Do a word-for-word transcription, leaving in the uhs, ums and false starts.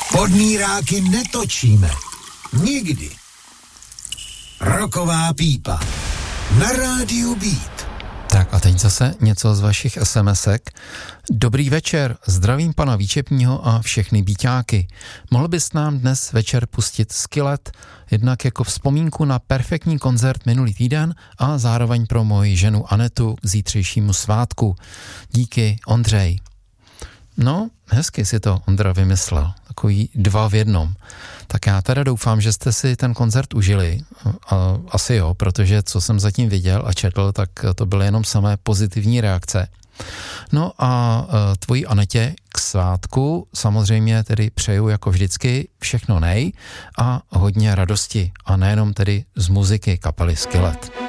Podmíráky netočíme. Nikdy. Roková pípa. Na rádiu Beat. Tak a teď zase něco z vašich SMSek. Dobrý večer, zdravím pana Výčepního a všechny bíťáky. Mohl bys nám dnes večer pustit Skillet, jednak jako vzpomínku na perfektní koncert minulý týden a zároveň pro moji ženu Anetu k zítřejšímu svátku. Díky, Ondřej. No, hezky si to Ondra vymyslel, takový dva v jednom. Tak já teda doufám, že jste si ten koncert užili, a asi jo, protože co jsem zatím viděl a četl, tak to byly jenom samé pozitivní reakce. No a tvojí Anetě k svátku samozřejmě tedy přeju jako vždycky všechno nej a hodně radosti a nejenom tedy z muziky kapely Skillet.